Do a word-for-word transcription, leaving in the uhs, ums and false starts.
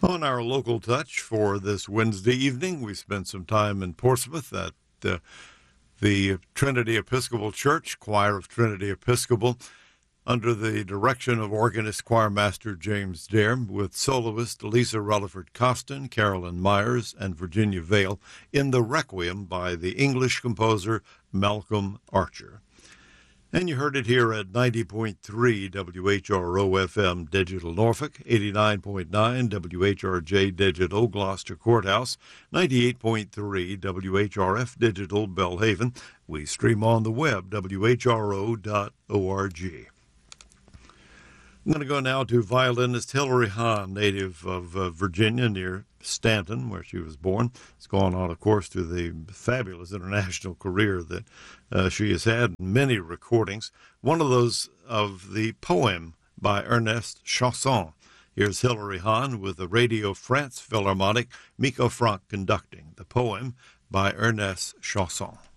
On our local touch for this Wednesday evening, we spent some time in Portsmouth at uh, the Trinity Episcopal Church, Choir of Trinity Episcopal, under the direction of organist choirmaster James Dare, with soloist Lisa Rutherford Costin, Carolyn Myers, and Virginia Vale in the Requiem by the English composer Malcolm Archer. And you heard it here at ninety point three W H R O F M Digital Norfolk, eighty-nine point nine W H R J Digital Gloucester Courthouse, ninety-eight point three W H R F Digital Belhaven. We stream on the web, W H R O dot org. I'm going to go now to violinist Hilary Hahn, native of uh, Virginia, near Stanton, where she was born. It's gone on, of course, to the fabulous international career that uh, she has had, many recordings. One of those of the poem by Ernest Chausson. Here's Hilary Hahn with the Radio France Philharmonic, Miko Franck conducting the poem by Ernest Chausson.